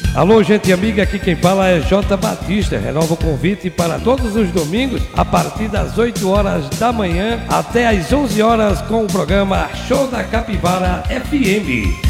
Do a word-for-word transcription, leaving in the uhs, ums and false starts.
Alô, gente amiga, aqui quem fala é J. Batista. Renova o convite para todos os domingos, a partir das oito horas da manhã até as onze horas, com o programa Show da Capivara F M.